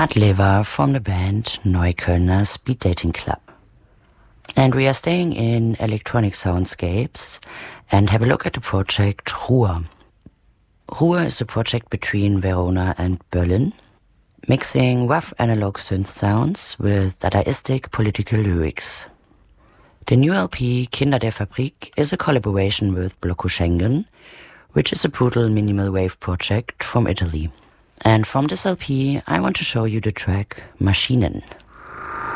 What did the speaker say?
Hard Liver from the band Neuköllner Speed Dating Club. And we are staying in electronic soundscapes and have a look at the project Ruhr. Ruhr is a project between Verona and Berlin, mixing rough analog synth sounds with dadaistic political lyrics. The new LP Kinder der Fabrik is a collaboration with Blocco Schengen, which is a brutal minimal wave project from Italy. And from this LP, I want to show you the track Maschinen.